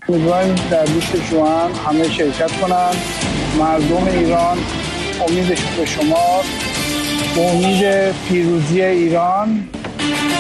امیدواریم در 20 ژوئن همه شرکت کنند. مردم ایران امیدش به شماست، به امید پیروزی ایران.